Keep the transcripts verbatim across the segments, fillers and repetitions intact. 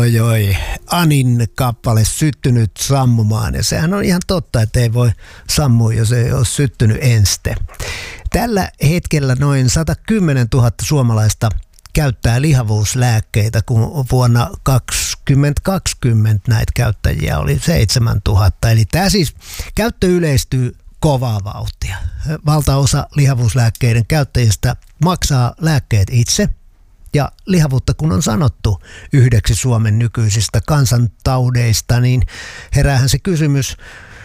Oi oi, Anin kappale Syttynyt sammumaan, ja sehän on ihan totta, että ei voi sammua, jos ei ole syttynyt enste. Tällä hetkellä noin sata kymmenen tuhatta suomalaista käyttää lihavuuslääkkeitä, kun vuonna kaksituhattakaksikymmentä näitä käyttäjiä oli seitsemäntuhatta. Eli tämä siis käyttö yleistyy kovaa vauhtia. Valtaosa lihavuuslääkkeiden käyttäjistä maksaa lääkkeet itse. Ja lihavuutta, kun on sanottu yhdeksi Suomen nykyisistä kansantaudeista, niin heräähän se kysymys,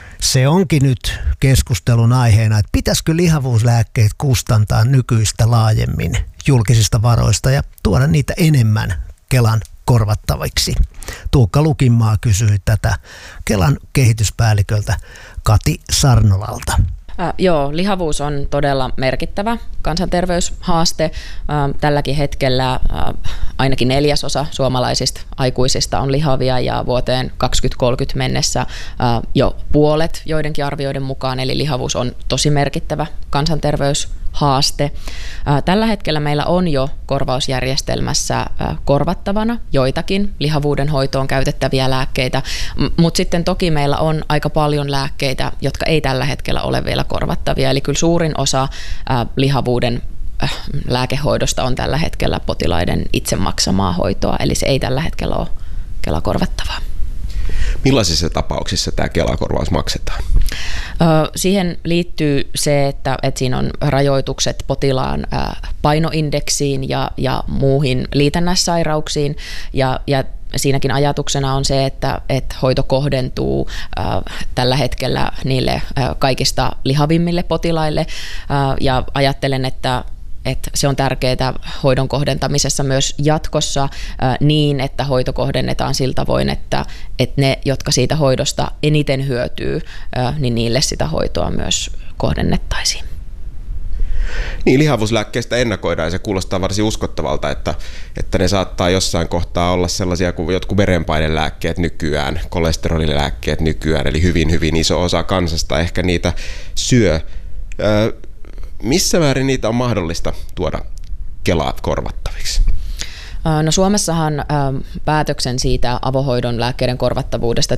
se onkin nyt keskustelun aiheena, että pitäisikö lihavuuslääkkeet kustantaa nykyistä laajemmin julkisista varoista ja tuoda niitä enemmän Kelan korvattaviksi. Tuukka Lukinmaa kysyi tätä Kelan kehityspäälliköltä Kati Sarnolalta. Äh, joo, lihavuus on todella merkittävä kansanterveyshaaste. Äh, tälläkin hetkellä äh, ainakin neljäsosa suomalaisista aikuisista on lihavia ja vuoteen kaksituhattakolmekymmentä mennessä äh, jo puolet joidenkin arvioiden mukaan, eli lihavuus on tosi merkittävä kansanterveyshaaste. Äh, tällä hetkellä meillä on jo korvausjärjestelmässä äh, korvattavana joitakin lihavuuden hoitoon käytettäviä lääkkeitä, m- mutta sitten toki meillä on aika paljon lääkkeitä, jotka ei tällä hetkellä ole vielä korvattavia, eli kyllä suurin osa äh, lihavuuden äh, lääkehoidosta on tällä hetkellä potilaiden itse maksamaa hoitoa, eli se ei tällä hetkellä ole Kela-korvattavaa. Millaisissa tapauksissa tämä Kela-korvaus maksetaan? Ö, siihen liittyy se, että, että siinä on rajoitukset potilaan äh, painoindeksiin ja, ja muuhin liitännäissairauksiin, ja, ja siinäkin ajatuksena on se, että, että hoito kohdentuu äh, tällä hetkellä niille äh, kaikista lihavimmille potilaille, äh, ja ajattelen, että että se on tärkeää hoidon kohdentamisessa myös jatkossa äh, niin, että hoito kohdennetaan sillä tavoin, että, että ne, jotka siitä hoidosta eniten hyötyy, äh, niin niille sitä hoitoa myös kohdennettaisiin. Niin, lihavuuslääkkeistä ennakoidaan ja se kuulostaa varsin uskottavalta, että, että ne saattaa jossain kohtaa olla sellaisia kuin jotkut verenpainelääkkeet nykyään, kolesterolilääkkeet nykyään, eli hyvin hyvin iso osa kansasta ehkä niitä syö. Ö, missä määrin niitä on mahdollista tuoda Kelaa korvattaviksi? No Suomessahan päätöksen siitä avohoidon lääkkeiden korvattavuudesta